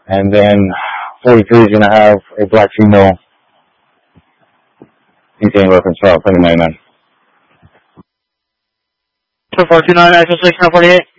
And then 43 is going to have a black female containing reference file, 29. 2429, Axel 6, 48.